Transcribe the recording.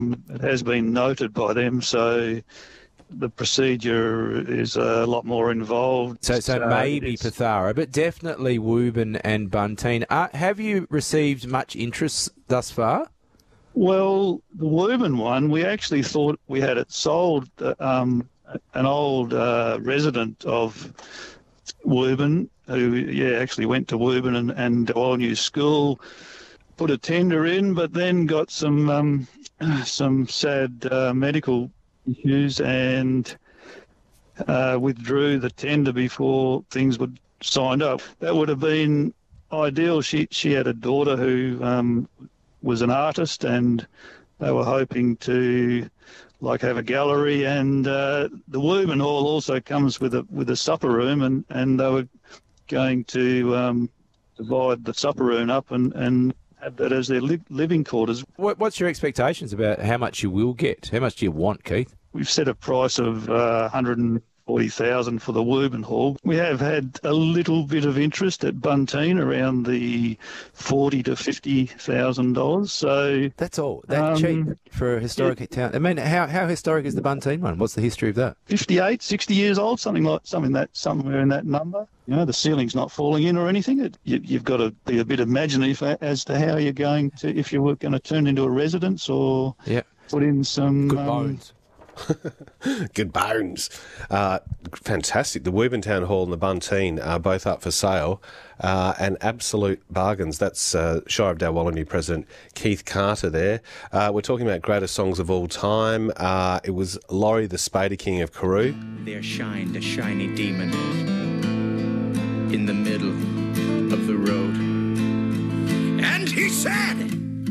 It has been noted by them, so the procedure is a lot more involved. So maybe Pathara, but definitely Woburn and Bunteen. Have you received much interest thus far? Well, the Woburn one, we actually thought we had it sold. An old resident of Woburn, who actually went to Woburn and Walnyou School, put a tender in, but then got some sad medical issues and withdrew the tender before things were signed up. That would have been ideal. She had a daughter who was an artist, and they were hoping to have a gallery, and the Woburn Hall also comes with a supper room, and they were going to divide the supper room up and have that as their living quarters. What's your expectations about how much you will get? How much do you want, Keith? We've set a price of $140,000 for the Woburn Hall. We have had a little bit of interest at Bunteen around the $40,000 to $50,000. So that's all that cheap for a historic town. I mean, how historic is the Bunteen one? What's the history of that? 58, 60 years old, somewhere in that number. You know, the ceiling's not falling in or anything. You've got to be a bit imaginative as to how you're going to, if you were going to turn into a residence or put in some good bones. Good bones. Fantastic. The Woburn Town Hall and the Bunteen are both up for sale, and absolute bargains. That's Shire of Dalwallinu President Keith Carter there. We're talking about greatest songs of all time. It was Laurie the Spader King of Carew. There shined a shiny demon in the middle